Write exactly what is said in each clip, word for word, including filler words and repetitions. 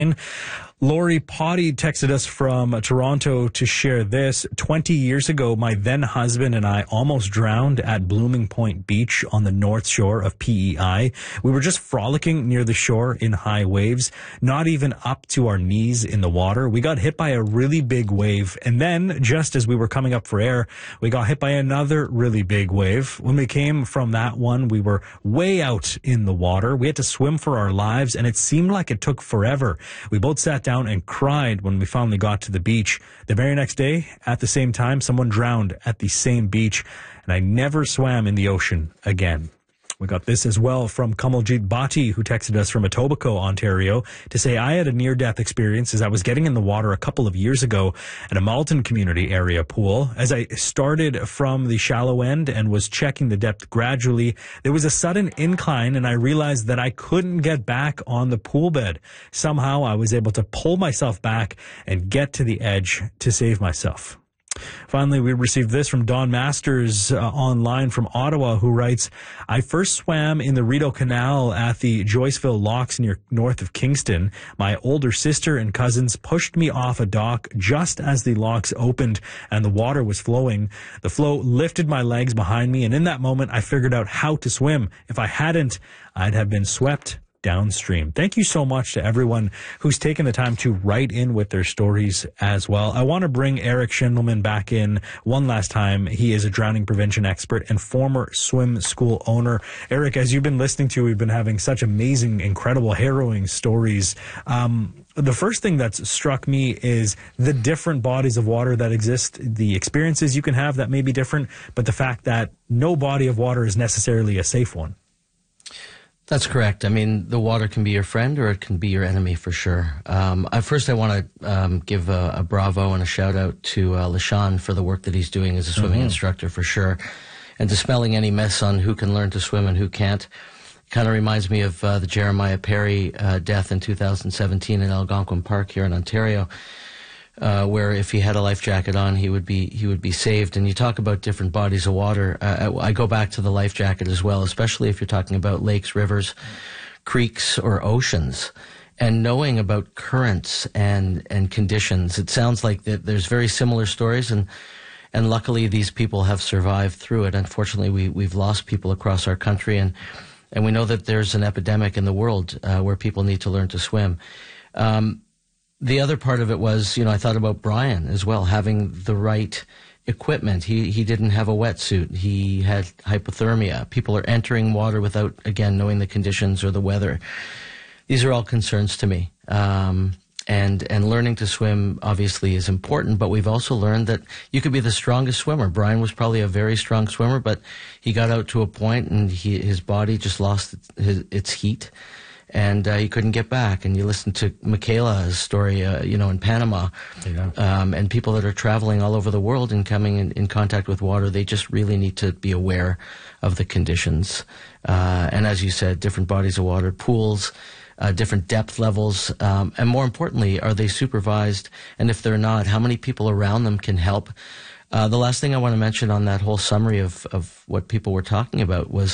Lori Potty texted us from Toronto to share this. twenty years ago, my then husband and I almost drowned at Blooming Point Beach on the north shore of P E I. We were just frolicking near the shore in high waves, not even up to our knees in the water. We got hit by a really big wave, and then just as we were coming up for air, we got hit by another really big wave. When we came from that one, we were way out in the water. We had to swim for our lives, and it seemed like it took forever. We both sat down and cried when we finally got to the beach. The very next day, at the same time, someone drowned at the same beach, and I never swam in the ocean again. We got this as well from Kamaljit Bhatti, who texted us from Etobicoke, Ontario, to say, I had a near-death experience as I was getting in the water a couple of years ago at a Malton community area pool. As I started from the shallow end and was checking the depth gradually, there was a sudden incline, and I realized that I couldn't get back on the pool bed. Somehow I was able to pull myself back and get to the edge to save myself. Finally, we received this from Don Masters uh, online from Ottawa, who writes, I first swam in the Rideau Canal at the Joyceville Locks near north of Kingston. My older sister and cousins pushed me off a dock just as the locks opened and the water was flowing. The flow lifted my legs behind me, and in that moment, I figured out how to swim. If I hadn't, I'd have been swept downstream. Thank you so much to everyone who's taken the time to write in with their stories as well. I want to bring Eric Schindelman back in one last time. He is a drowning prevention expert and former swim school owner. Eric, as you've been listening to, we've been having such amazing, incredible, harrowing stories. Um, the first thing that's struck me is the different bodies of water that exist, the experiences you can have that may be different, but the fact that no body of water is necessarily a safe one. That's correct. I mean, the water can be your friend or it can be your enemy for sure. Um, I, first, I want to um, give a, a bravo and a shout out to uh, LaShawn for the work that he's doing as a swimming mm-hmm. instructor for sure, and dispelling any myths on who can learn to swim and who can't. Kind of reminds me of uh, the Jeremiah Perry uh, death in two thousand seventeen in Algonquin Park here in Ontario. Uh, where if he had a life jacket on, he would be he would be saved. And you talk about different bodies of water. Uh, I, I go back to the life jacket as well, especially if you're talking about lakes, rivers, creeks, or oceans, and knowing about currents and and conditions. It sounds like that there's very similar stories, and and luckily these people have survived through it. Unfortunately, we we've lost people across our country, and and we know that there's an epidemic in the world uh, where people need to learn to swim. Um, The other part of it was, you know, I thought about Brian as well, having the right equipment. He he didn't have a wetsuit. He had hypothermia. People are entering water without, again, knowing the conditions or the weather. These are all concerns to me. Um, and and learning to swim, obviously, is important, but we've also learned that you could be the strongest swimmer. Brian was probably a very strong swimmer, but he got out to a point and he, his body just lost its, his, its heat. And uh, he couldn't get back. And you listen to Michaela's story, uh, you know, in Panama, yeah. um, and people that are traveling all over the world and coming in, in contact with water, they just really need to be aware of the conditions. Uh, and as you said, different bodies of water, pools, uh, different depth levels, um, and more importantly, are they supervised? And if they're not, how many people around them can help? Uh, the last thing I want to mention on that whole summary of, of what people were talking about was,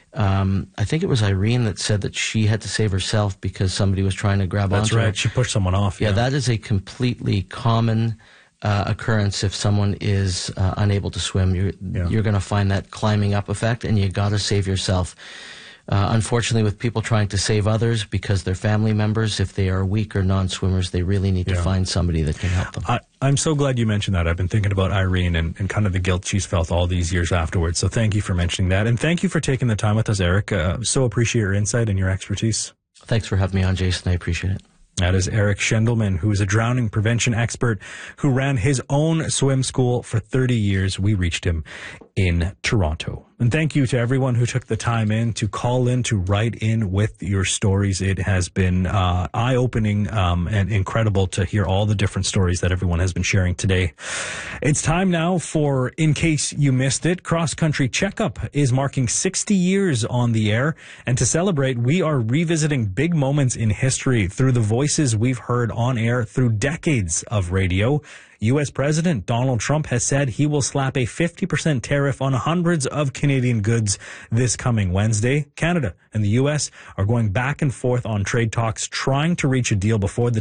Um, I think it was Irene that said that she had to save herself because somebody was trying to grab That's onto her. That's right. She pushed someone off. Yeah, yeah. that is a completely common uh, occurrence if someone is uh, unable to swim. You're, yeah. you're going to find that climbing up effect, and you got to save yourself. Uh, unfortunately, with people trying to save others because they're family members, if they are weak or non-swimmers, they really need yeah. to find somebody that can help them. I, I'm so glad you mentioned that. I've been thinking about Irene and, and kind of the guilt she's felt all these years afterwards. So thank you for mentioning that. And thank you for taking the time with us, Eric. Uh, so appreciate your insight and your expertise. Thanks for having me on, Jason. I appreciate it. That is Eric Schindelman, who is a drowning prevention expert who ran his own swim school for thirty years. We reached him in Toronto. And thank you to everyone who took the time in to call in, to write in with your stories. It has been uh, eye-opening um, and incredible to hear all the different stories that everyone has been sharing today. It's time now for In Case You Missed It. Cross Country Checkup is marking sixty years on the air. And to celebrate, we are revisiting big moments in history through the voices we've heard on air through decades of radio. U S President Donald Trump has said he will slap a fifty percent tariff on hundreds of Canadian goods this coming Wednesday. Canada and the U S are going back and forth on trade talks, trying to reach a deal before the